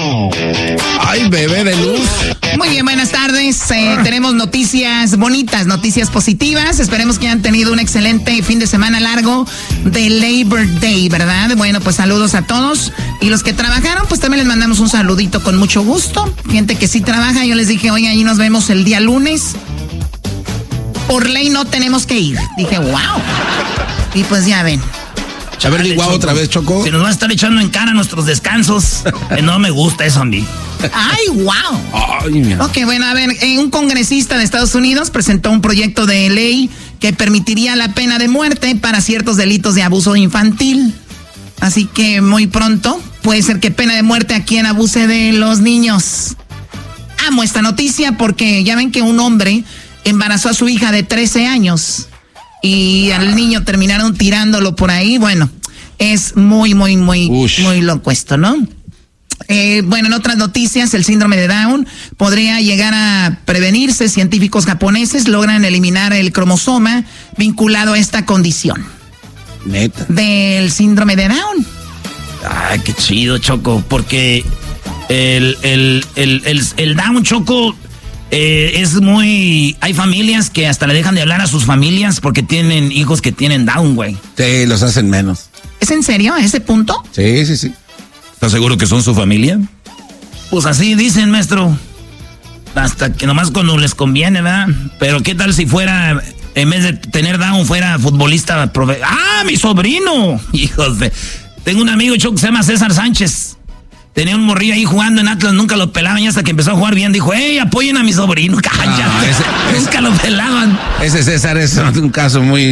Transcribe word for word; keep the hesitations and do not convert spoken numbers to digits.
Ay, bebé de luz. Muy bien, buenas tardes. Eh, ah. Tenemos noticias bonitas, noticias positivas. Esperemos que hayan tenido un excelente fin de semana largo de Labor Day, ¿verdad? Bueno, pues saludos a todos. Y los que trabajaron, pues también les mandamos un saludito con mucho gusto. Gente que sí trabaja, yo les dije, oye, ahí nos vemos el día lunes. Por ley no tenemos que ir. Dije, wow. Y pues ya ven. A ver, igual otra vez, Choco. Se nos va a estar echando en cara nuestros descansos. Que no me gusta eso a mí. ¡Ay, wow! Ay, mira. Ok, bueno, a ver, un congresista de Estados Unidos presentó un proyecto de ley que permitiría la pena de muerte para ciertos delitos de abuso infantil. Así que muy pronto puede ser que pena de muerte a quien abuse de los niños. Amo esta noticia porque ya ven que un hombre embarazó a su hija de trece años y al niño terminaron tirándolo por ahí. Bueno, es muy, muy, muy, Ush. muy loco esto, ¿no? Eh, bueno, en otras noticias, el síndrome de Down podría llegar a prevenirse. Científicos japoneses logran eliminar el cromosoma vinculado a esta condición. Neta. Del síndrome de Down. Ay, qué chido, Choco, porque el, el, el, el, el Down, Choco, eh, es muy... Hay familias que hasta le dejan de hablar a sus familias porque tienen hijos que tienen Down, güey. Sí, los hacen menos. ¿Es en serio a ese punto? Sí, sí, sí. ¿Estás seguro que son su familia? Pues así dicen, maestro. Hasta que nomás cuando les conviene, ¿verdad? Pero ¿qué tal si fuera, en vez de tener Down, fuera futbolista? Profe- ¡Ah, mi sobrino! Hijos de... Tengo un amigo, Choco, que se llama César Sánchez. Tenía un morrillo ahí jugando en Atlas, nunca lo pelaban y hasta que empezó a jugar bien dijo, ¡hey, apoyen a mi sobrino! ¡Cállate! Ah, ese, nunca ese, lo pelaban. Ese César es un caso muy...